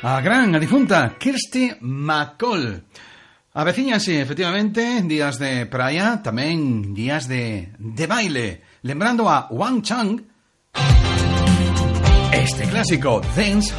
A gran, a difunta Kirsty MacColl. Avecíñanse, efectivamente, días de praia, tamén días de baile. Lembrando a Wang Chang, este clásico, Dance